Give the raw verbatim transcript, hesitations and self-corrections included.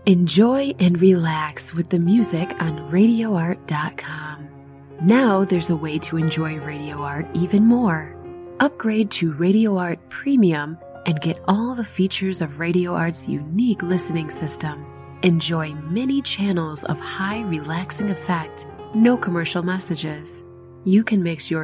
Enjoy and relax with the music on radio art dot com. Now there's a way to enjoy Radio Art even more. Upgrade to Radio Art Premium and get all the features of Radio Art's unique listening system. Enjoy many channels of high relaxing effect, no commercial messages. You can mix your